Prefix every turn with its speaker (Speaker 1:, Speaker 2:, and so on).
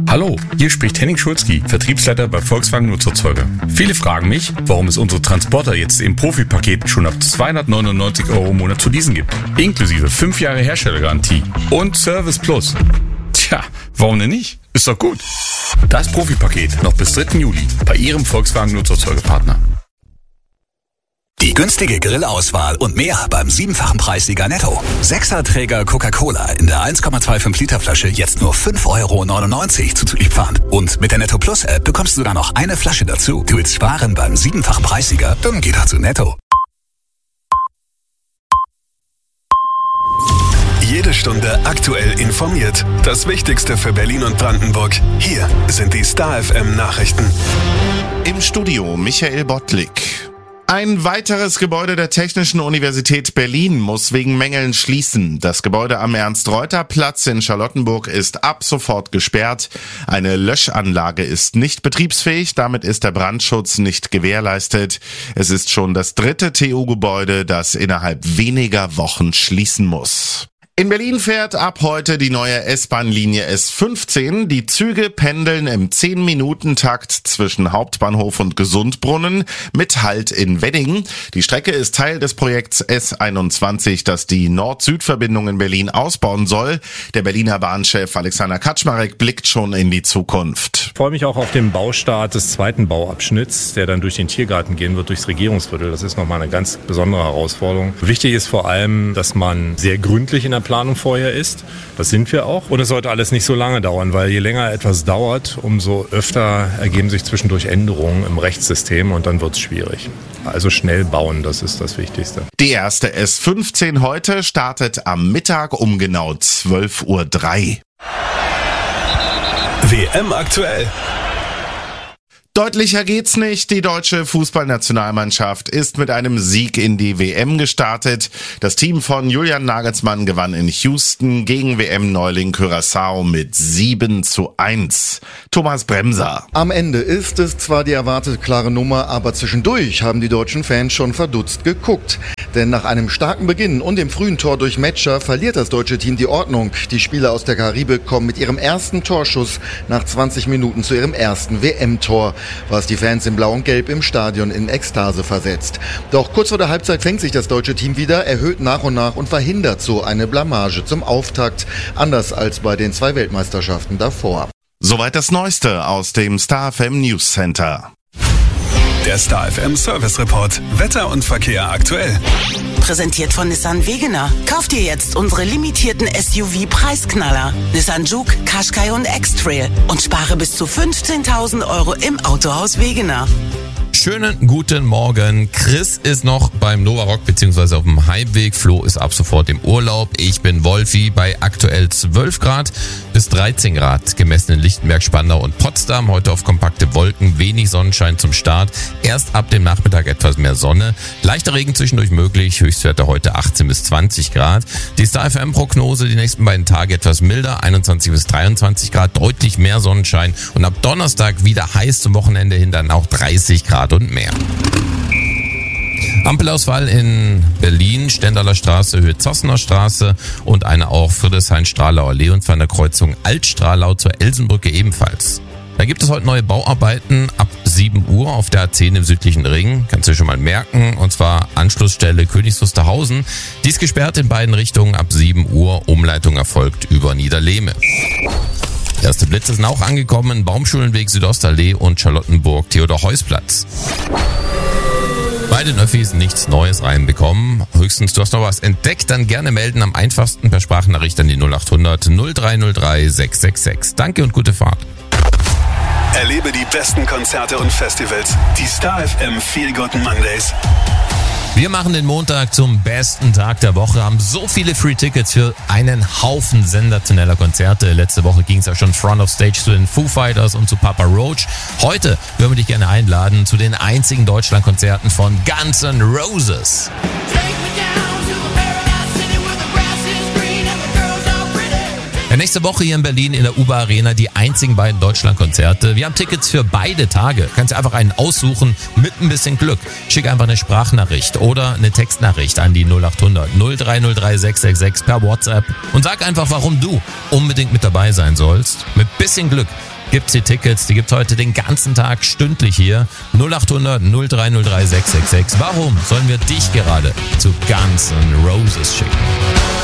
Speaker 1: Hallo, hier spricht Henning Schulzki, Vertriebsleiter bei Volkswagen Nutzerzeuger. Viele fragen mich, warum es unsere Transporter jetzt im Profipaket schon ab 299 € im Monat zu leasen gibt. Inklusive 5 Jahre Herstellergarantie und Service Plus. Tja, warum denn nicht? Ist doch gut. Das Profipaket noch bis 3. Juli bei Ihrem Volkswagen Nutzerzeugerpartner.
Speaker 2: Die günstige Grillauswahl und mehr beim 7-fachen Preissieger Netto. 6er-Träger Coca-Cola in der 1,25 Liter Flasche jetzt nur 5,99 € zuzüglich Pfand. Und mit der Netto Plus App bekommst du sogar noch eine Flasche dazu. Du willst sparen beim 7-fachen Preissieger? Dann geh doch zu Netto. Jede Stunde aktuell informiert. Das Wichtigste für Berlin und Brandenburg. Hier sind die Star FM Nachrichten.
Speaker 3: Im Studio Michael Bottlik. Ein weiteres Gebäude der Technischen Universität Berlin muss wegen Mängeln schließen. Das Gebäude am Ernst-Reuter-Platz in Charlottenburg ist ab sofort gesperrt. Eine Löschanlage ist nicht betriebsfähig, damit ist der Brandschutz nicht gewährleistet. Es ist schon das 3. TU-Gebäude, das innerhalb weniger Wochen schließen muss. In Berlin fährt ab heute die neue S-Bahn-Linie S15. Die Züge pendeln im 10-Minuten-Takt zwischen Hauptbahnhof und Gesundbrunnen mit Halt in Wedding. Die Strecke ist Teil des Projekts S21, das die Nord-Süd-Verbindung in Berlin ausbauen soll. Der Berliner Bahnchef Alexander Kaczmarek blickt schon in die Zukunft.
Speaker 4: Ich freue mich auch auf den Baustart des 2. Bauabschnitts, der dann durch den Tiergarten gehen wird, durchs Regierungsviertel. Das ist nochmal eine ganz besondere Herausforderung. Wichtig ist vor allem, dass man sehr gründlich in der Planung vorher ist. Das sind wir auch. Und es sollte alles nicht so lange dauern, weil je länger etwas dauert, umso öfter ergeben sich zwischendurch Änderungen im Rechtssystem und dann wird es schwierig. Also schnell bauen, das ist das Wichtigste.
Speaker 3: Die erste S15 heute startet am Mittag um genau 12:03 Uhr.
Speaker 2: WM aktuell.
Speaker 3: Deutlicher geht's nicht. Die deutsche Fußballnationalmannschaft ist mit einem Sieg in die WM gestartet. Das Team von Julian Nagelsmann gewann in Houston gegen WM-Neuling Curaçao mit 7:1. Thomas Bremser.
Speaker 5: Am Ende ist es zwar die erwartete klare Nummer, aber zwischendurch haben die deutschen Fans schon verdutzt geguckt. Denn nach einem starken Beginn und dem frühen Tor durch Metscher verliert das deutsche Team die Ordnung. Die Spieler aus der Karibik kommen mit ihrem ersten Torschuss nach 20 Minuten zu ihrem ersten WM-Tor, was die Fans in Blau und Gelb im Stadion in Ekstase versetzt. Doch kurz vor der Halbzeit fängt sich das deutsche Team wieder, erhöht nach und nach und verhindert so eine Blamage zum Auftakt, anders als bei den 2 Weltmeisterschaften davor.
Speaker 3: Soweit das Neueste aus dem Star FM News Center.
Speaker 2: Der Star FM Service Report. Wetter und Verkehr aktuell.
Speaker 6: Präsentiert von Nissan Wegener. Kauft ihr jetzt unsere limitierten SUV-Preisknaller. Nissan Juke, Qashqai und X-Trail. Und spare bis zu 15.000 € im Autohaus Wegener.
Speaker 7: Schönen guten Morgen. Chris ist noch beim Nova Rock bzw. auf dem Heimweg. Flo ist ab sofort im Urlaub. Ich bin Wolfi bei aktuell 12 Grad bis 13 Grad gemessen in Lichtenberg, Spandau und Potsdam. Heute auf kompakte Wolken, wenig Sonnenschein zum Start. Erst ab dem Nachmittag etwas mehr Sonne. Leichter Regen zwischendurch möglich. Höchstwerte heute 18 bis 20 Grad. Die Star FM Prognose die nächsten beiden Tage etwas milder. 21 bis 23 Grad, deutlich mehr Sonnenschein. Und ab Donnerstag wieder heiß zum Wochenende hin, dann auch 30 Grad und mehr. Ampelausfall in Berlin, Stendaler Straße, Höhe Zossener Straße und eine auch Friedrichshain-Stralauer Allee und von der Kreuzung Altstralau zur Elsenbrücke ebenfalls. Da gibt es heute neue Bauarbeiten ab 7 Uhr auf der A10 im südlichen Ring. Kannst du schon mal merken. Und zwar Anschlussstelle Königs Wusterhausen. Die ist gesperrt in beiden Richtungen ab 7 Uhr. Umleitung erfolgt über Niederlehme. Erste Blitze sind auch angekommen. Baumschulenweg Südostallee und Charlottenburg-Theodor-Heuss-Platz. Bei den Öffis nichts Neues reinbekommen. Höchstens du hast noch was entdeckt, dann gerne melden. Am einfachsten per Sprachnachricht an die 0800 0303 666. Danke und gute Fahrt.
Speaker 2: Erlebe die besten Konzerte und Festivals. Die Star FM Feel Good Mondays.
Speaker 7: Wir machen den Montag zum besten Tag der Woche, haben so viele Free-Tickets für einen Haufen sensationeller Konzerte. Letzte Woche ging es ja schon Front of Stage zu den Foo Fighters und zu Papa Roach. Heute würden wir dich gerne einladen zu den einzigen Deutschlandkonzerten von Guns N' Roses. Ja, nächste Woche hier in Berlin in der UBA Arena die einzigen beiden Deutschlandkonzerte. Wir haben Tickets für beide Tage. Kannst du einfach einen aussuchen mit ein bisschen Glück. Schick einfach eine Sprachnachricht oder eine Textnachricht an die 0800 0303 666 per WhatsApp und sag einfach, warum du unbedingt mit dabei sein sollst. Mit bisschen Glück gibt's die Tickets. Die gibt's heute den ganzen Tag stündlich hier. 0800 0303 666. Warum sollen wir dich gerade zu Guns N' Roses schicken?